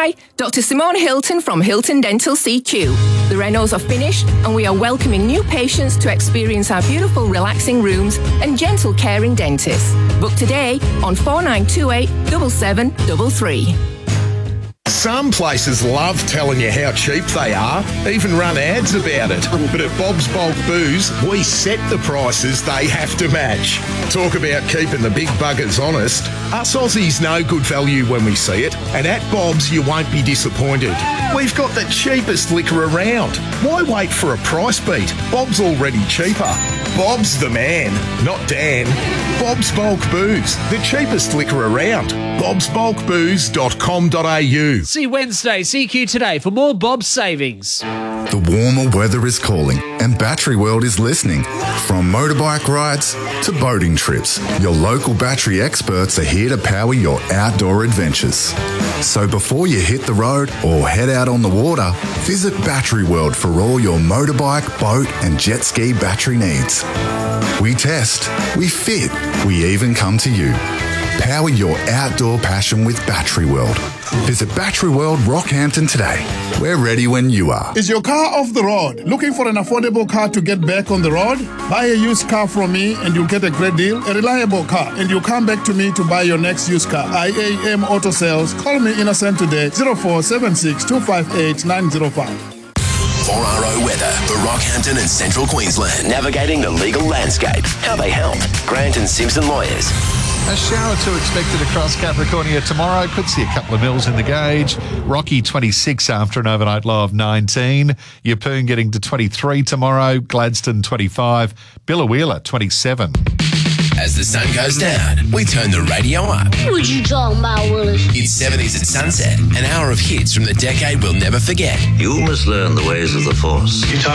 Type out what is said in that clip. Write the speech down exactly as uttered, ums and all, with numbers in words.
Hi, Doctor Simone Hilton from Hilton Dental C Q. The renos are finished and we are welcoming new patients to experience our beautiful relaxing rooms and gentle caring dentists. Book today on four nine two eight, seven seven three three. Some places love telling you how cheap they are, even run ads about it. But at Bob's Bulk Booze, we set the prices they have to match. Talk about keeping the big buggers honest. Us Aussies know good value when we see it, and at Bob's you won't be disappointed. We've got the cheapest liquor around. Why wait for a price beat? Bob's already cheaper. Bob's the man, not Dan. Bob's Bulk Booze, the cheapest liquor around. bobs bulk booze dot com dot a u. See Wednesday, C Q Today for more Bob's savings. The warmer weather is calling and Battery World is listening. From motorbike rides to boating trips, your local battery experts are here to power your outdoor adventures. So before you hit the road or head out on the water, visit Battery World for all your motorbike, boat and jet ski battery needs. We test, we fit, we even come to you. Power your outdoor passion with Battery World. Visit Battery World Rockhampton today. We're ready when you are. Is your car off the road? Looking for an affordable car to get back on the road? Buy a used car from me and you'll get a great deal, a reliable car, and you'll come back to me to buy your next used car. I A M Auto Sales. Call me Innocent today, zero four seven six, two five eight, nine zero five. four R O weather for Rockhampton and Central Queensland. Navigating the legal landscape. How they help. Grant and Simpson Lawyers. A shower or two expected across Capricornia tomorrow. Could see a couple of mils in the gauge. Rocky twenty-six after an overnight low of nineteen. Yeppoon getting to twenty-three tomorrow. Gladstone twenty-five. Billawheeler twenty-seven. As the sun goes down, we turn the radio up. What you talking about, Willis? It's seventies at sunset, an hour of hits from the decade we'll never forget. You must learn the ways of the Force.